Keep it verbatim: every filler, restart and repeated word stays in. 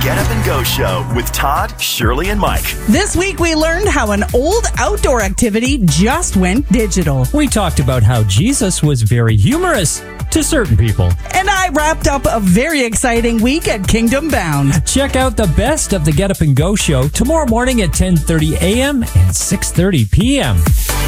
Get Up and Go Show with Todd, Shirley, and Mike. This week we learned how an old outdoor activity just went digital. We talked about how Jesus was very humorous to certain people. And I wrapped up a very exciting week at Kingdom Bound. Check out the best of the Get Up and Go Show tomorrow morning at ten thirty a.m. and six thirty p.m.